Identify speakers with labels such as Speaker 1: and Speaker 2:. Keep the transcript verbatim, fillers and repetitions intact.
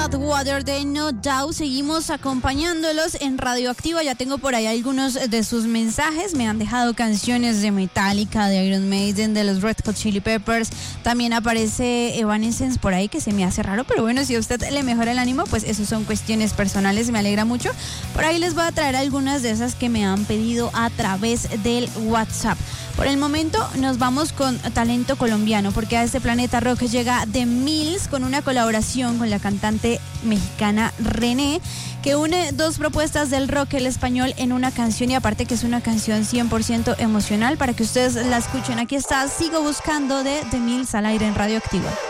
Speaker 1: Hot Water de No Doubt. Seguimos acompañándolos en Radioactiva. Ya tengo por ahí algunos de sus mensajes. Me han dejado canciones de Metallica, de Iron Maiden, de los Red Hot Chili Peppers. También aparece Evanescence por ahí, que se me hace raro, pero bueno, si a usted le mejora el ánimo, pues eso son cuestiones personales, me alegra mucho. Por ahí les voy a traer algunas de esas que me han pedido a través del WhatsApp. Por el momento nos vamos con talento colombiano, porque a este Planeta Rock llega The Mills con una colaboración con la cantante mexicana René, que une dos propuestas del rock y el español en una canción, y aparte que es una canción cien por ciento emocional para que ustedes la escuchen. Aquí está Sigo Buscando de The Mills al aire en Radioactiva.